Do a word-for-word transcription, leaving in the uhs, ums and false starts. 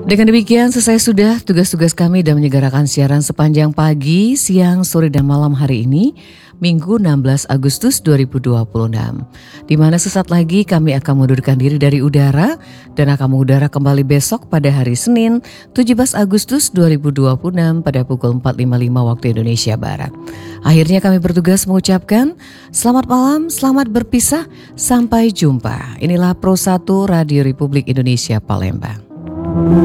Dengan demikian selesai sudah tugas-tugas kami dan menyegarakan siaran sepanjang pagi, siang, sore dan malam hari ini, Minggu enam belas Agustus dua ribu dua puluh enam. Di mana sesaat lagi kami akan mengundurkan diri dari udara dan akan mengudara kembali besok pada hari Senin tujuh belas Agustus dua ribu dua puluh enam pada pukul empat lima puluh lima waktu Indonesia Barat. Akhirnya kami bertugas mengucapkan selamat malam, selamat berpisah, sampai jumpa. Inilah Pro satu Radio Republik Indonesia Palembang.